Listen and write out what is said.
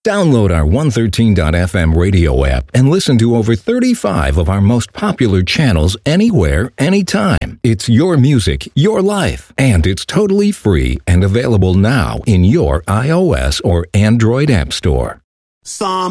Download our 113.fm radio app and listen to over 35 of our most popular channels anywhere, anytime. It's your music, your life, and it's totally free and available now in your iOS or Android app store. Psalm